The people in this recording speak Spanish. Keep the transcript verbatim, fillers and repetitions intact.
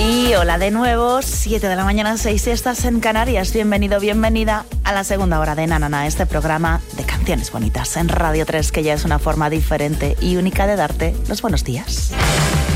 Y hola de nuevo, siete de la mañana, seis si estás en Canarias. Bienvenido, bienvenida a la segunda hora de Nanana, este programa de canciones bonitas en Radio tres, que ya es una forma diferente y única de darte los buenos días.